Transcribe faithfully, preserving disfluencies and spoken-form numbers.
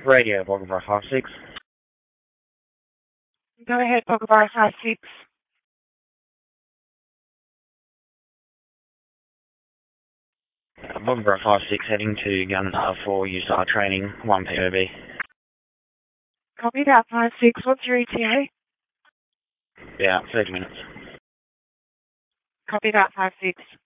Radio, Bogavara five six. Go ahead, Bogavara five six. Bogavara five six heading to Gunnedah for U S A R training, one P O B. Copy that, five six. What's your E T A? Yeah, thirty minutes. Copy that, five six.